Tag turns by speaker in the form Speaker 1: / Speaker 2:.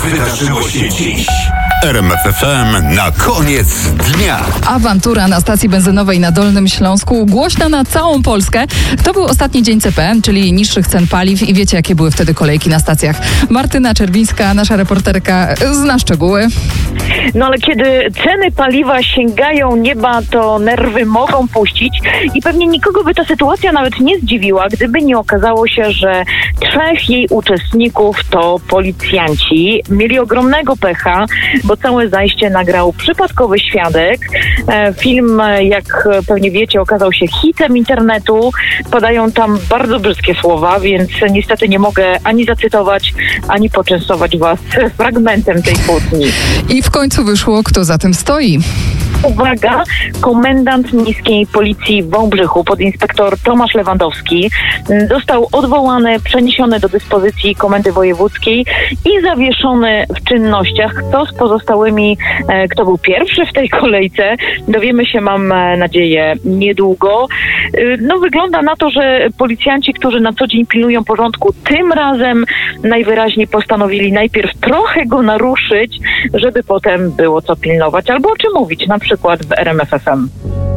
Speaker 1: wydarzyło się dziś? RMF FM na koniec dnia.
Speaker 2: Awantura na stacji benzynowej na Dolnym Śląsku, głośna na całą Polskę. To był ostatni dzień CPN, czyli niższych cen paliw i wiecie, jakie były wtedy kolejki na stacjach. Martyna Czerwińska, nasza reporterka, zna szczegóły.
Speaker 3: No ale kiedy ceny paliwa sięgają nieba, to nerwy mogą puścić i pewnie nikogo by ta sytuacja nawet nie zdziwiła, gdyby nie okazało się, że 3 jej uczestników to policjanci. Mieli ogromnego pecha, bo całe zajście nagrał przypadkowy świadek. Film, jak pewnie wiecie, okazał się hitem internetu. Padają tam bardzo brzydkie słowa, więc niestety nie mogę ani zacytować, ani poczęstować was fragmentem tej kłótni.
Speaker 2: I w końcu wyszło, kto za tym stoi.
Speaker 3: Uwaga, komendant miejskiej policji w Wałbrzychu, podinspektor Tomasz Lewandowski, został odwołany, przeniesiony do dyspozycji Komendy Wojewódzkiej i zawieszony w czynnościach. Kto z pozostałymi, kto był pierwszy w tej kolejce, dowiemy się, mam nadzieję, niedługo. No, wygląda na to, że policjanci, którzy na co dzień pilnują porządku, tym razem najwyraźniej postanowili najpierw trochę go naruszyć, żeby potem było co pilnować albo o czym mówić, na przykład w RMF FM.